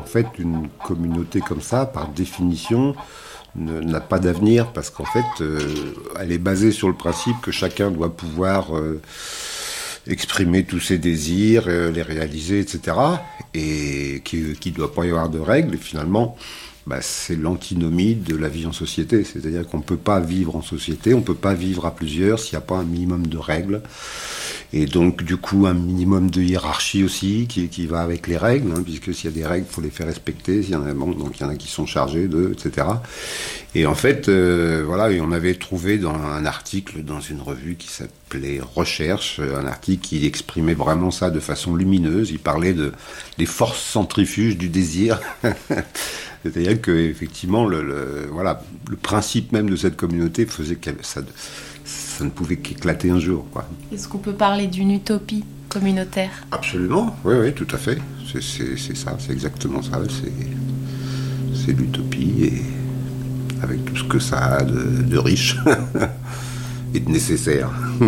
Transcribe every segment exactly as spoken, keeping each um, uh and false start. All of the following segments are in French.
en fait, une communauté comme ça, par définition, ne, n'a pas d'avenir parce qu'en fait, euh, elle est basée sur le principe que chacun doit pouvoir euh, exprimer tous ses désirs, euh, les réaliser, et cetera. Et qu'il ne doit pas y avoir de règles. Et finalement, bah, c'est l'antinomie de la vie en société. C'est-à-dire qu'on ne peut pas vivre en société, on ne peut pas vivre à plusieurs s'il n'y a pas un minimum de règles. Et donc, du coup, un minimum de hiérarchie aussi, qui, qui va avec les règles, hein, puisque s'il y a des règles, il faut les faire respecter. S'il y en a, bon, donc il y en a qui sont chargés de, et cetera. Et en fait, euh, voilà, et on avait trouvé dans un article, dans une revue qui s'appelait Recherche, un article qui exprimait vraiment ça de façon lumineuse. Il parlait de des forces centrifuges du désir. C'est-à-dire que, effectivement, le, le, voilà, le principe même de cette communauté faisait que ça... ça ne pouvait qu'éclater un jour, quoi. Est-ce qu'on peut parler d'une utopie communautaire ? Absolument, oui, oui, tout à fait. C'est, c'est, c'est ça, c'est exactement ça. C'est, c'est l'utopie, et avec tout ce que ça a de, de riche et de nécessaire.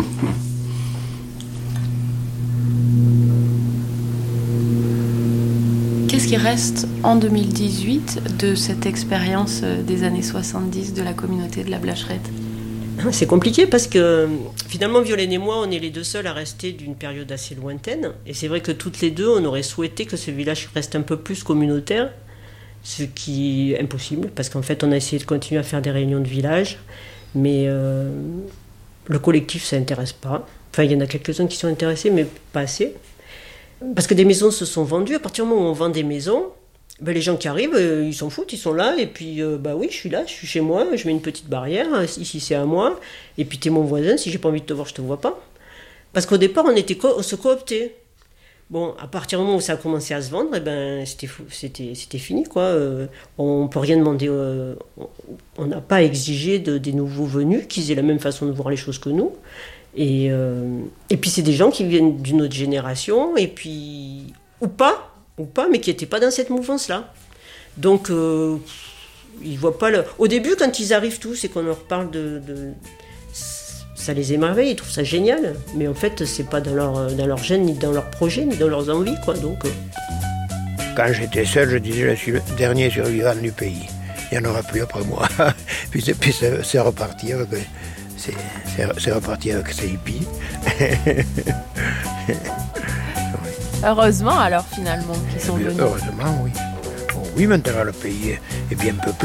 Qu'est-ce qui reste en deux mille dix-huit de cette expérience des années soixante-dix de la communauté de la Blacherette ? C'est compliqué parce que finalement Violaine et moi on est les deux seuls à rester d'une période assez lointaine et c'est vrai que toutes les deux on aurait souhaité que ce village reste un peu plus communautaire, ce qui est impossible parce qu'en fait on a essayé de continuer à faire des réunions de village mais euh, le collectif ça intéresse pas, enfin il y en a quelques-uns qui sont intéressés mais pas assez parce que des maisons se sont vendues. À partir du moment où on vend des maisons, ben, les gens qui arrivent, euh, ils s'en foutent, ils sont là, et puis, euh, bah oui, je suis là, je suis chez moi, je mets une petite barrière, ici c'est à moi, et puis t'es mon voisin, si j'ai pas envie de te voir, je te vois pas. Parce qu'au départ, on, était co- on se cooptait. Bon, à partir du moment où ça a commencé à se vendre, eh ben, c'était, fou, c'était, c'était fini, quoi. Euh, on peut rien demander, euh, on n'a pas exigé de, des nouveaux venus qu'ils aient la même façon de voir les choses que nous. Et, euh, et puis c'est des gens qui viennent d'une autre génération, et puis, ou pas, ou pas, mais qui n'étaient pas dans cette mouvance-là. Donc, euh, ils voient pas le... Au début, quand ils arrivent tous et qu'on leur parle de, de... ça les émerveille, ils trouvent ça génial. Mais en fait, c'est pas dans leur, dans leur gène, ni dans leur projet, ni dans leurs envies, quoi. Donc, euh... Quand j'étais seul, je disais, je suis le dernier survivant du pays. Il n'y en aura plus après moi. puis c'est, puis c'est, c'est reparti avec... C'est, c'est, c'est reparti avec ces hippies. Heureusement alors finalement qu'ils sont venus. Heureusement, oui. Bon, oui, maintenant le pays est bien peuplé.